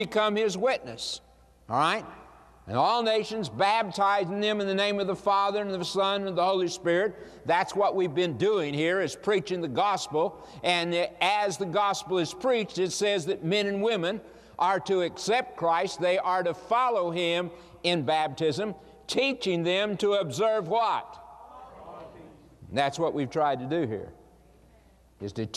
become His witness. All right? And all nations, baptizing them in the name of the Father and of the Son and of the Holy Spirit. That's what we've been doing here, is preaching the gospel. And as the gospel is preached, it says that men and women are to accept Christ. They are to follow Him in baptism, teaching them to observe what? That's what we've tried to do here, is to